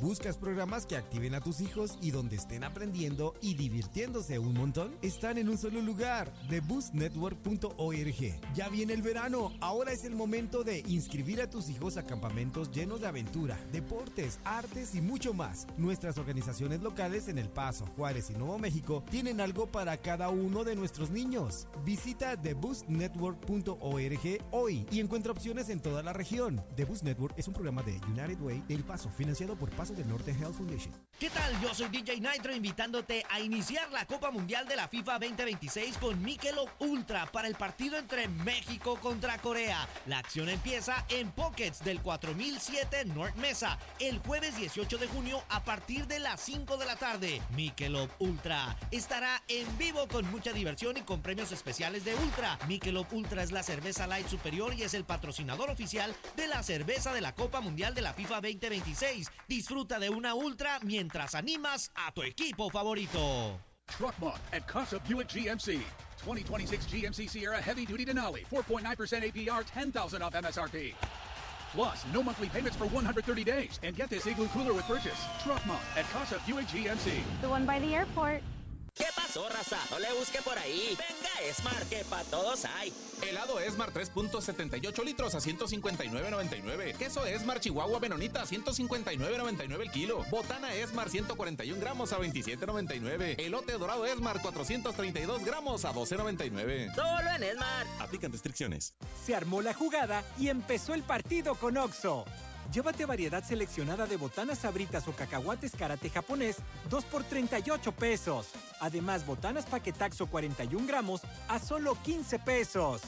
¿Buscas programas que activen a tus hijos y donde estén aprendiendo y divirtiéndose un montón? Están en un solo lugar, theboostnetwork.org. Ya viene el verano, ahora es el momento de inscribir a tus hijos a campamentos llenos de aventura, deportes, artes y mucho más. Nuestras organizaciones locales en El Paso, Juárez y Nuevo México tienen algo para cada uno de nuestros niños. Visita theboostnetwork.org hoy y encuentra opciones en toda la región. The Boost Network es un programa de United Way de El Paso, financiado por Paso del Norte Health Foundation. ¿Qué tal? Yo soy DJ Nitro, invitándote a iniciar la Copa Mundial de la FIFA 2026 con Michelob Ultra para el partido entre México contra Corea. La acción empieza en Pockets del 4007 North Mesa el jueves 18 de junio a partir de las 5 de la tarde. Michelob Ultra estará en vivo con mucha diversión y con premios especiales de Ultra. Michelob Ultra es la cerveza light superior y es el patrocinador oficial de la cerveza de la Copa Mundial de la FIFA 2026. Disfruta de una Ultra mientras animas a tu equipo favorito. Truck Month at Casa Buick GMC. 2026 GMC Sierra Heavy Duty Denali, 4.9% APR, $10,000 off MSRP. Plus, no monthly payments for 130 days. And get this Igloo cooler with purchase. Truck Month at Casa Buick GMC. The one by the airport. ¿Qué pasó, raza? No le busque por ahí. Venga, Smart, que pa' todos hay. Helado Esmar 3.78 litros a $159.99. Queso Esmar Chihuahua Benonita a $159.99 el kilo. Botana Esmar 141 gramos a $27.99. Elote dorado Esmar 432 gramos a $12.99. Solo en Smart. Aplican restricciones. Se armó la jugada y empezó el partido con OXXO. Llévate variedad seleccionada de botanas sabritas o cacahuates karate japonés, 2 por 38 pesos. Además, botanas paquetaxo 41 gramos a solo 15 pesos.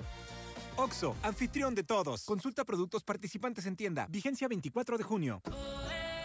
OXXO, anfitrión de todos. Consulta productos participantes en tienda. Vigencia 24 de junio.